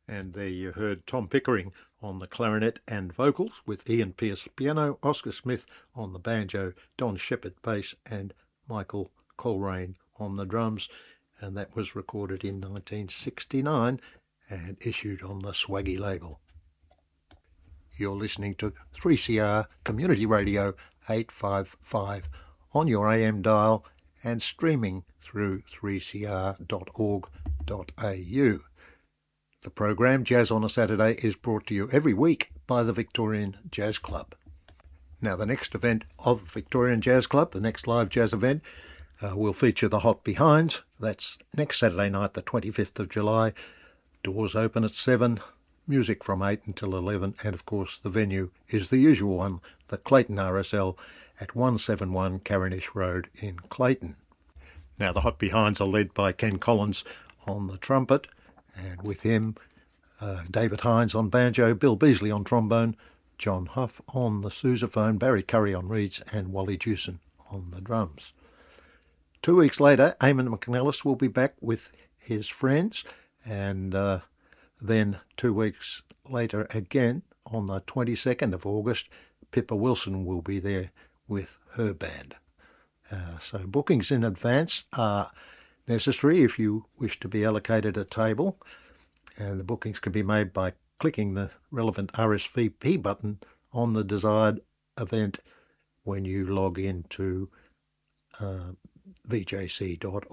And there you heard Tom Pickering on the clarinet and vocals, with Ian Pearce piano, Oscar Smith on the banjo, Don Shepherd bass, and Michael Coleraine on the drums. And that was recorded in 1969 and issued on the Swaggy label. You're listening to 3CR Community Radio 855 on your AM dial and streaming through 3cr.org.au. The program Jazz on a Saturday is brought to you every week by the Victorian Jazz Club. Now, the next event of the Victorian Jazz Club, the next live jazz event, will feature the Hot Behinds. That's next Saturday night, the 25th of July. Doors open at 7, music from 8 until 11, and of course the venue is the usual one, the Clayton RSL at 171 Carinish Road in Clayton. Now, the Hot Behinds are led by Ken Collins on the trumpet, and with him, David Hines on banjo, Bill Beasley on trombone, John Huff on the sousaphone, Barry Curry on reeds, and Wally Jewson on the drums. 2 weeks later, Eamon McNellis will be back with his friends, and then 2 weeks later again, on the 22nd of August, Pippa Wilson will be there with her band. So bookings in advance are necessary if you wish to be allocated a table, and the bookings can be made by clicking the relevant RSVP button on the desired event when you log into vjc.org.au.